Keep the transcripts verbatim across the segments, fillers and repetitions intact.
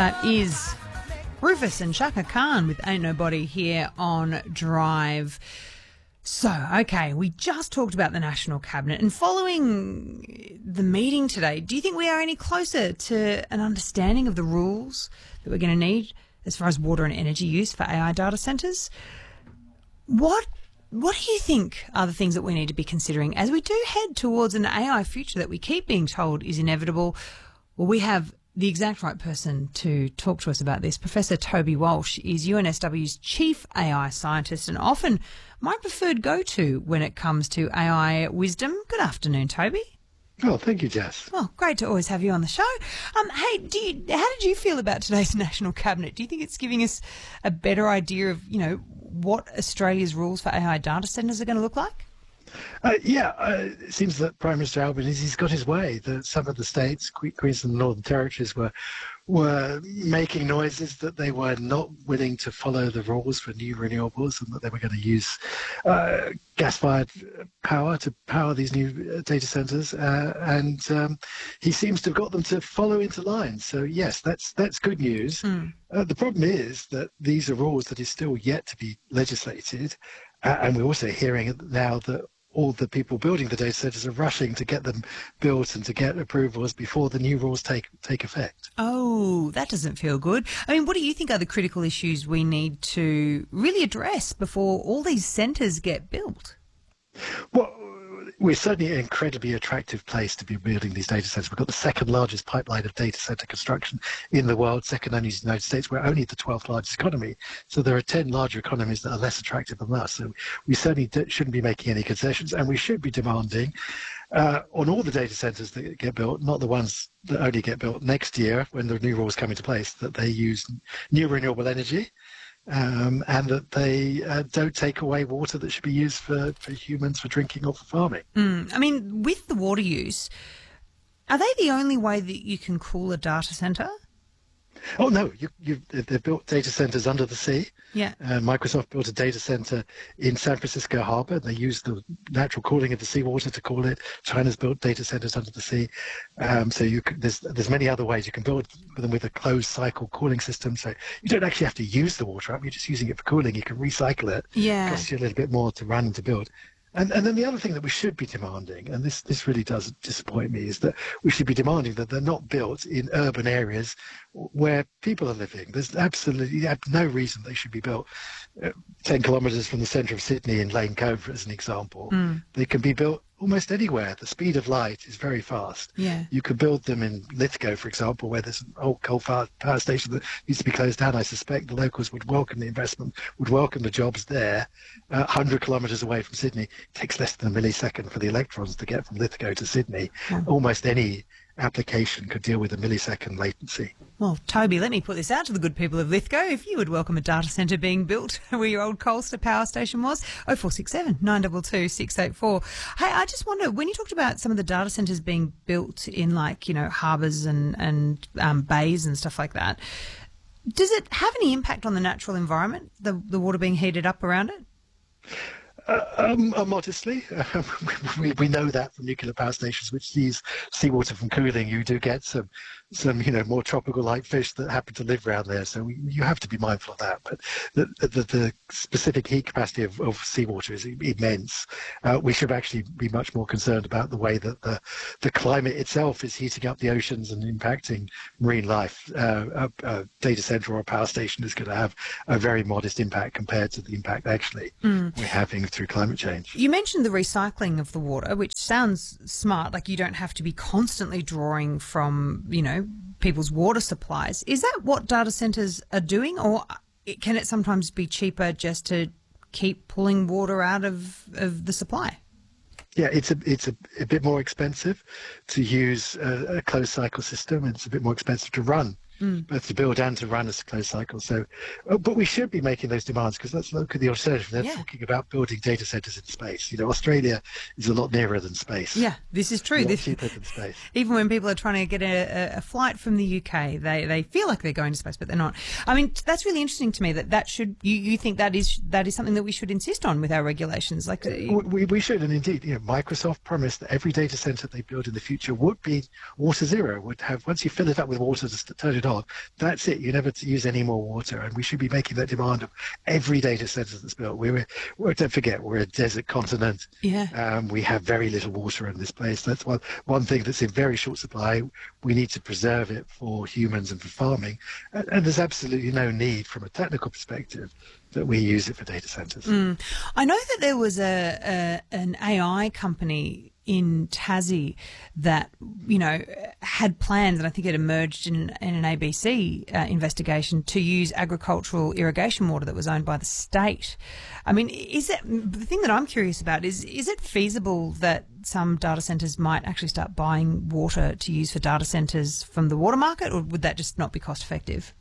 That is Rufus and Chaka Khan with Ain't Nobody here on Drive. So, okay, we just talked about the National Cabinet, and following the meeting today, do you think we are any closer to an understanding of the rules that we're going to need as far as water and energy use for A I data centres? What What do you think are the things that we need to be considering as we do head towards an A I future that we keep being told is inevitable? Well, we have the exact right person to talk to us about this. Professor Toby Walsh is U N S W's chief A I scientist and often my preferred go-to when it comes to A I wisdom. Good afternoon, Toby. Oh, thank you, Jess. Well, great to always have you on the show. Um, hey, do you, how did you feel about today's National Cabinet? Do you think it's giving us a better idea of, you know, what Australia's rules for A I data centres are going to look like? Uh, yeah, uh, it seems that Prime Minister Albanese's got his way. That some of the states, Queensland and Northern Territories, were were making noises that they were not willing to follow the rules for new renewables and that they were going to use uh, gas-fired power to power these new data centres. Uh, and um, he seems to have got them to follow into line. So yes, that's that's good news. Mm. Uh, the problem is that these are rules that is still yet to be legislated, uh, and we're also hearing now that all the people building the data centres are rushing to get them built and to get approvals before the new rules take take effect. Oh, that doesn't feel good. I mean, what do you think are the critical issues we need to really address before all these centres get built? Well, we're certainly an incredibly attractive place to be building these data centres. We've got the second largest pipeline of data centre construction in the world, second only to the United States. We're only the twelfth largest economy. So there are ten larger economies that are less attractive than us. So we certainly shouldn't be making any concessions, and we should be demanding uh, on all the data centres that get built, not the ones that only get built next year when the new rules come into place, that they use new renewable energy. Um, and that they uh, don't take away water that should be used for, for humans for drinking or for farming. Mm, I mean, with the water use, are they the only way that you can cool a data centre? Oh, no. You, you, they've built data centres under the sea. Yeah. Uh, Microsoft built a data centre in San Francisco Harbour. They use the natural cooling of the seawater to cool it. China's built data centres under the sea. Um, so you can, there's there's many other ways you can build them with a closed cycle cooling system. So you don't actually have to use the water up. You're just using it for cooling. You can recycle it. Yeah. It costs you a little bit more to run and to build. And, and then the other thing that we should be demanding, and this, this really does disappoint me, is that we should be demanding that they're not built in urban areas where people are living. There's absolutely no reason they should be built uh, ten kilometres from the centre of Sydney in Lane Cove, as an example. Mm. They can be built almost anywhere. The speed of light is very fast. Yeah. You could build them in Lithgow, for example, where there's an old coal-fired power station that needs to be closed down. I suspect the locals would welcome the investment, would welcome the jobs there. Uh, one hundred kilometres away from Sydney, it takes less than a millisecond for the electrons to get from Lithgow to Sydney. Mm. Almost any application could deal with a millisecond latency. Well, Toby, let me put this out to the good people of Lithgow. If you would welcome a data centre being built where your old Colster power station was, oh four six seven, nine two two, six eight four. Hey, I just wonder, when you talked about some of the data centres being built in, like, you know, harbours and, and um, bays and stuff like that, does it have any impact on the natural environment, the, the water being heated up around it? Uh, um, uh, modestly. Uh, we, we know that from nuclear power stations, which use seawater from cooling, you do get some, some you know, more tropical-like fish that happen to live around there. So we, you have to be mindful of that. But the, the, the specific heat capacity of, of seawater is immense. Uh, we should actually be much more concerned about the way that the, the climate itself is heating up the oceans and impacting marine life. Uh, a, a data centre or a power station is going to have a very modest impact compared to the impact actually mm. we're having through climate change. You mentioned the recycling of the water, which sounds smart, like you don't have to be constantly drawing from, you know, people's water supplies. Is that what data centres are doing, or can it sometimes be cheaper just to keep pulling water out of, of the supply? Yeah, it's a it's a, a bit more expensive to use a, a closed cycle system, and it's a bit more expensive to run. Mm. Both to build and to run a closed cycle. So, but we should be making those demands, because let's look at the alternative. They're yeah. talking about building data centres in space. You know, Australia is a lot nearer than space. Yeah, this is true. A lot this, cheaper than space. Even when people are trying to get a, a flight from the U K, they, they feel like they're going to space, but they're not. I mean, that's really interesting to me. That that should you, you think that is that is something that we should insist on with our regulations. Like we we should, and indeed, you know, Microsoft promised that every data centre they build in the future would be water zero. Would have, once you fill it up with water to turn it on, on, that's it. You never to use any more water, and we should be making that demand of every data center that's built. We're, we're don't forget, we're a desert continent. Yeah. Um, we have very little water in this place. That's one one thing that's in very short supply. We need to preserve it for humans and for farming, and, and there's absolutely no need from a technical perspective that we use it for data centers. Mm. I know that there was a, a an A I company in Tassie that, you know, had plans, and I think it emerged in, in an A B C uh, investigation, to use agricultural irrigation water that was owned by the state. I mean, is it, the thing that I'm curious about is, is it feasible that some data centres might actually start buying water to use for data centres from the water market, or would that just not be cost effective?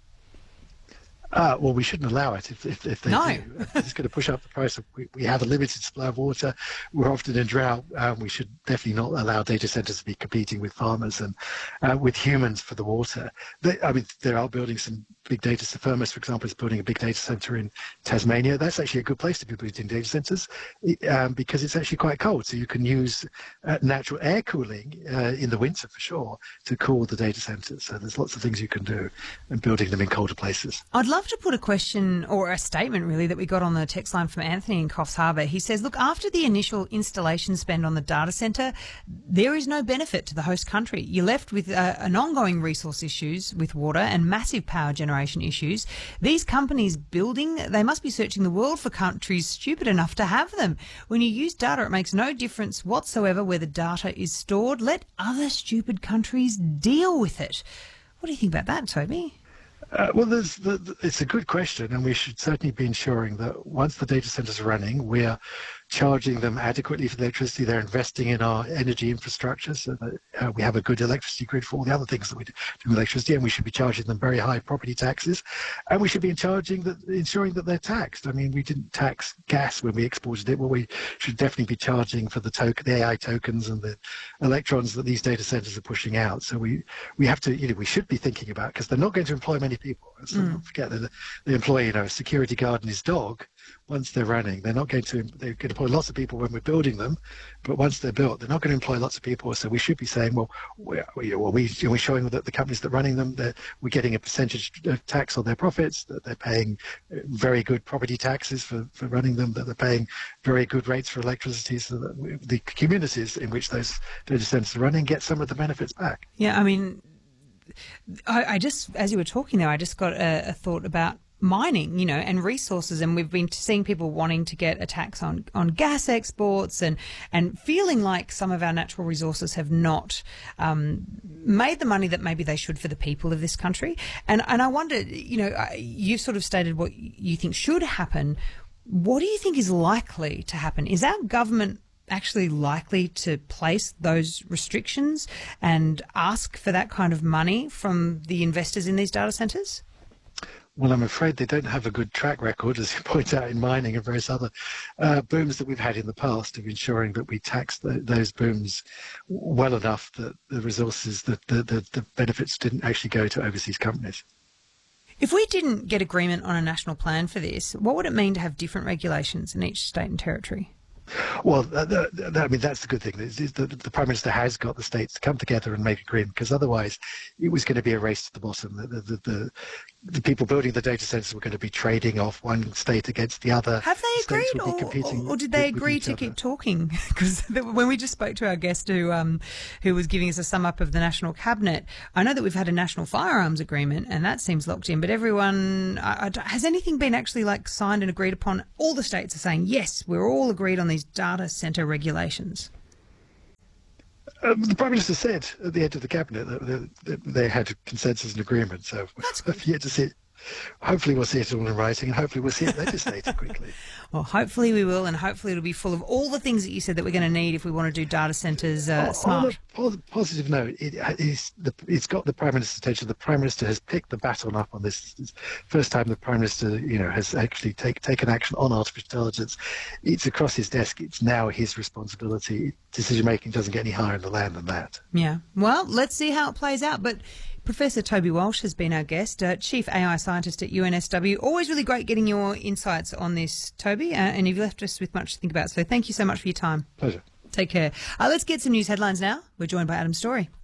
Uh, well, we shouldn't allow it if, if, if they no. do. It's going to push up the price. Of, we, we have a limited supply of water. We're often in drought. Um, we should definitely not allow data centers to be competing with farmers and uh, with humans for the water. They, I mean, there are building some big data. Thermos, for example, is building a big data center in Tasmania. That's actually a good place to be building data centers um, because it's actually quite cold. So you can use uh, natural air cooling uh, in the winter for sure to cool the data centers. So there's lots of things you can do in building them in colder places. I'd love to put a question or a statement really that we got on the text line from Anthony in Coffs Harbour. He says, look, after the initial installation spend on the data centre, there is no benefit to the host country. You're left with uh, an ongoing resource issues with water and massive power generation issues. These companies building, they must be searching the world for countries stupid enough to have them. When you use data, it makes no difference whatsoever where the data is stored. Let other stupid countries deal with it. What do you think about that, Toby? Uh, well, there's the, the, it's a good question, and we should certainly be ensuring that once the data centers are running, we're charging them adequately for the electricity. They're investing in our energy infrastructure so that uh, we have a good electricity grid for all the other things that we do with electricity, and we should be charging them very high property taxes, and we should be charging that, ensuring that they're taxed. I mean, we didn't tax gas when we exported it. Well, we should definitely be charging for the token, the A I tokens and the electrons that these data centers are pushing out. So we, we have to, you know, we should be thinking about, because they're not going to employ many people. So mm. don't forget that they employ, you know, a security guard and his dog. Once they're running, they're not going to, they're going to employ lots of people when we're building them, but once they're built, they're not going to employ lots of people. So we should be saying, well, we're, well, we, we're showing that the companies that are running them, that we're getting a percentage of tax on their profits, that they're paying very good property taxes for, for running them, that they're paying very good rates for electricity, so that we, the communities in which those data centers are running get some of the benefits back. Yeah, I mean, I, I just, as you were talking there, I just got a, a thought about mining, you know, and resources, and we've been seeing people wanting to get a tax on, on gas exports and, and feeling like some of our natural resources have not um, made the money that maybe they should for the people of this country. And, and I wonder, you know, you've sort of stated what you think should happen. What do you think is likely to happen? Is our government actually likely to place those restrictions and ask for that kind of money from the investors in these data centres? Well, I'm afraid they don't have a good track record, as you point out, in mining and various other uh, booms that we've had in the past, of ensuring that we tax the, those booms well enough that the resources, that the, the, the benefits didn't actually go to overseas companies. If we didn't get agreement on a national plan for this, what would it mean to have different regulations in each state and territory? Well, uh, the, the, I mean, that's the good thing. Is, is the, the Prime Minister has got the states to come together and make agreement, because otherwise it was going to be a race to the bottom. The, the, the, the people building the data centers were going to be trading off one state against the other. Have they agreed, or, or, or did they agree to keep talking? Because when we just spoke to our guest who um, who was giving us a sum up of the National Cabinet, I know that we've had a national firearms agreement, and that seems locked in. But everyone, I, I, has anything been actually like signed and agreed upon? All the states are saying yes, we're all agreed on these data centre regulations. Um, the Prime Minister said at the end of the Cabinet that, that they had consensus and agreement, so we've yet to see it. Hopefully we'll see it all in writing, and hopefully we'll see it legislated quickly. Well, hopefully we will, and hopefully it'll be full of all the things that you said that we're going to need if we want to do data centres uh, on, smart. On a positive note, it, it's, the, it's got the Prime Minister's attention. The Prime Minister has picked the baton up on this. It's the first time the Prime Minister, you know, has actually take, taken action on artificial intelligence. It's across his desk. It's now his responsibility. Decision making doesn't get any higher in the land than that. Yeah. Well, let's see how it plays out. But Professor Toby Walsh has been our guest, uh, Chief A I Scientist at U N S W. Always really great getting your insights on this, Toby, uh, and you've left us with much to think about. So thank you so much for your time. Pleasure. Take care. Uh, let's get some news headlines now. We're joined by Adam Story.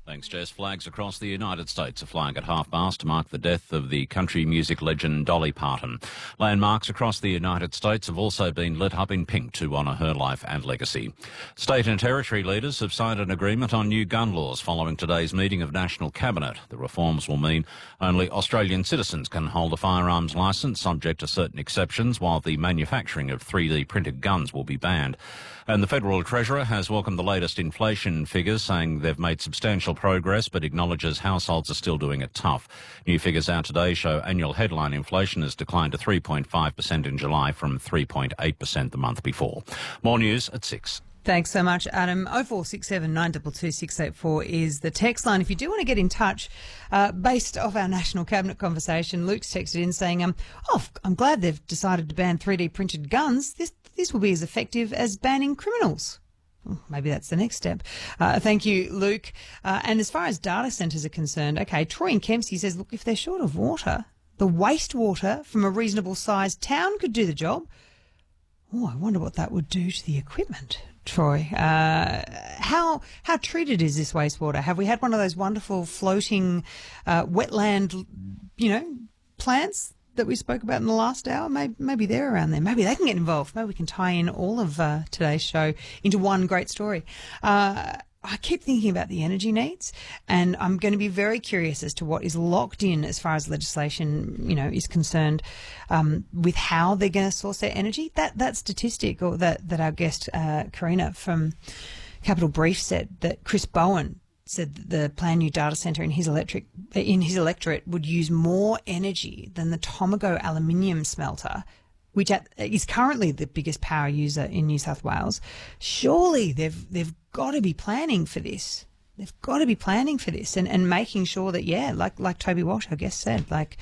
Thanks, Jess. Flags across the United States are flying at half-mast to mark the death of the country music legend Dolly Parton. Landmarks across the United States have also been lit up in pink to honour her life and legacy. State and territory leaders have signed an agreement on new gun laws following today's meeting of National Cabinet. The reforms will mean only Australian citizens can hold a firearms licence, subject to certain exceptions, while the manufacturing of three D printed guns will be banned. And the Federal Treasurer has welcomed the latest inflation figures, saying they've made substantial progress but acknowledges households are still doing it tough. New figures out today show annual headline inflation has declined to three point five percent in July from three point eight percent the month before. More news at six. Thanks so much, Adam. oh four six seven, nine two two, six eight four is the text line. If you do want to get in touch, uh, based off our National Cabinet conversation, Luke's texted in saying, um, oh, I'm glad they've decided to ban three D printed guns. This, this will be as effective as banning criminals. Well, maybe that's the next step. Uh, thank you, Luke. Uh, and as far as data centres are concerned, okay, Troy in Kempsey says, look, if they're short of water, the wastewater from a reasonable sized town could do the job. Oh, I wonder what that would do to the equipment. Troy, uh, how how treated is this wastewater? Have we had one of those wonderful floating uh, wetland, you know, plants that we spoke about in the last hour? Maybe, maybe they're around there. Maybe they can get involved. Maybe we can tie in all of uh, today's show into one great story. Uh, I keep thinking about the energy needs, and I'm going to be very curious as to what is locked in as far as legislation, you know, is concerned, um, with how they're going to source their energy. That that statistic, or that that our guest uh, Karina from Capital Brief said, that Chris Bowen said that the planned new data centre in his electric in his electorate would use more energy than the Tomago aluminium smelter, which at, is currently the biggest power user in New South Wales. Surely they've they've got to be planning for this. They've got to be planning for this and, and making sure that, yeah, like like Toby Walsh, I guess, said, like,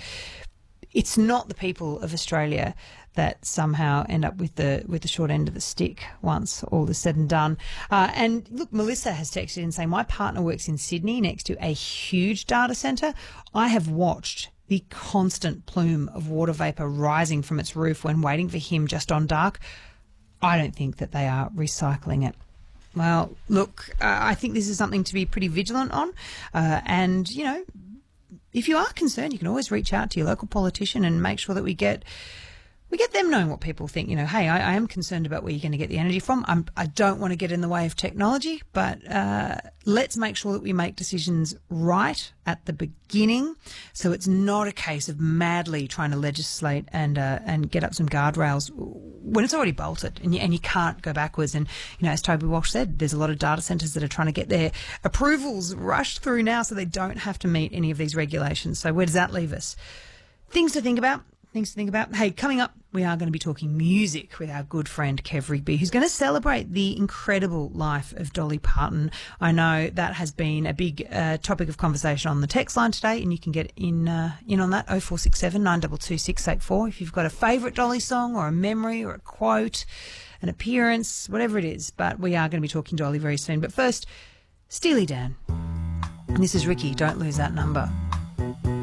it's not the people of Australia that somehow end up with the with the short end of the stick once all is said and done. Uh, and look, Melissa has texted in saying, my partner works in Sydney next to a huge data centre. I have watched the constant plume of water vapour rising from its roof when waiting for him just on dark. I don't think that they are recycling it. Well, look, uh, I think this is something to be pretty vigilant on. Uh, and, you know, if you are concerned, you can always reach out to your local politician and make sure that we get we get them knowing what people think. You know, hey, I, I am concerned about where you're going to get the energy from. I'm, I don't want to get in the way of technology, but uh, let's make sure that we make decisions right at the beginning, so it's not a case of madly trying to legislate and uh, and get up some guardrails when it's already bolted and you, and you can't go backwards. And, you know, as Toby Walsh said, there's a lot of data centres that are trying to get their approvals rushed through now so they don't have to meet any of these regulations. So where does that leave us? Things to think about. Things to think about. Hey, coming up, we are going to be talking music with our good friend Kev Rigby, who's going to celebrate the incredible life of Dolly Parton. I know that has been a big uh, topic of conversation on the text line today, and you can get in uh, in on that, oh four six seven, nine two two, six eight four. If you've got a favourite Dolly song or a memory or a quote, an appearance, whatever it is. But we are going to be talking Dolly very soon. But first, Steely Dan. And this is Ricky, Don't Lose That Number.